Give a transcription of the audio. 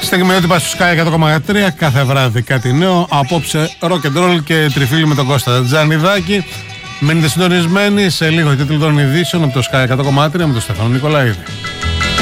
Στιγμιότυπα στο Sky 100,3 κάθε βράδυ κάτι νέο. Απόψε rock and roll και τριφύλι με τον Κώστα Τζανιδάκη. Μείνετε συντονισμένοι, σε λίγο οι τίτλοι των ειδήσεων από το Sky 100,3 με τον Στέφανο Νικολαίδη.